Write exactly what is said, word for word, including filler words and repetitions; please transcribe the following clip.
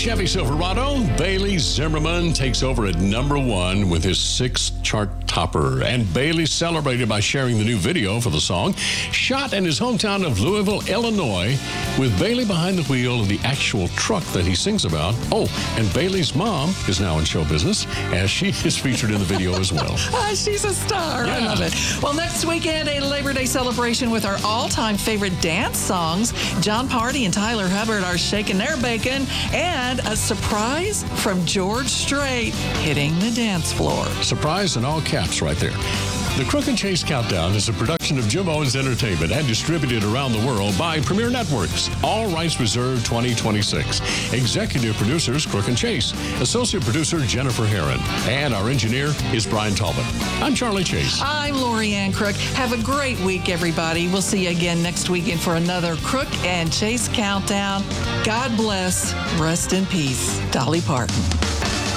Chevy Silverado, Bailey Zimmerman takes over at number one with his sixth chart topper. And Bailey celebrated by sharing the new video for the song, shot in his hometown of Louisville, Illinois, with Bailey behind the wheel of the actual truck that he sings about. Oh, and Bailey's mom is now in show business, as she is featured in the video as well. Ah, she's a star. Yeah. I love it. Well, next weekend, a Labor Day celebration with our all-time favorite dance songs. John Party and Tyler Hubbard are shaking their bacon, and a surprise from George Strait hitting the dance floor. Surprise in all caps right there. The Crook and Chase Countdown is a production of Jim Owens Entertainment and distributed around the world by Premier Networks. All rights reserved twenty twenty-six. Executive producers Crook and Chase. Associate producer Jennifer Herron. And our engineer is Brian Talbot. I'm Charlie Chase. I'm Lori Ann Crook. Have a great week, everybody. We'll see you again next weekend for another Crook and Chase Countdown. God bless. Rest in peace. Dolly Parton.